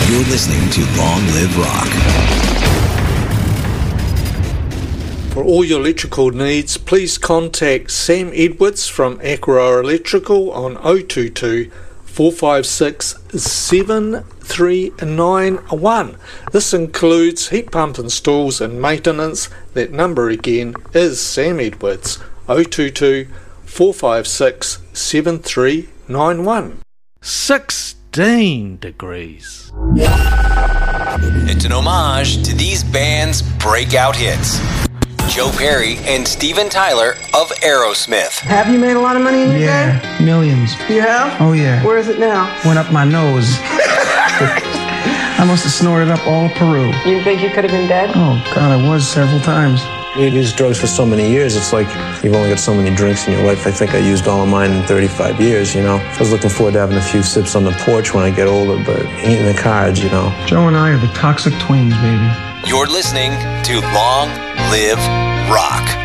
You're listening to Long Live Rock. For all your electrical needs, please contact Sam Edwards from Aqua Electrical on 022 456 7391. This includes heat pump installs and maintenance. That number again is Sam Edwards, 022 456 7391. 16 degrees. It's an homage to these bands' breakout hits. Joe Perry and Steven Tyler of Aerosmith. Have you made a lot of money in your day? Yeah, millions. You have? Oh, yeah. Where is it now? Went up my nose. I must have snorted up all of Peru. You think you could have been dead? Oh, God, I was several times. You use drugs for so many years, it's like you've only got so many drinks in your life. I think I used all of mine in 35 years, you know. I was looking forward to having a few sips on the porch when I get older, but eating the cards, you know. Joe and I are the toxic twins, baby. You're listening to Long Live Rock.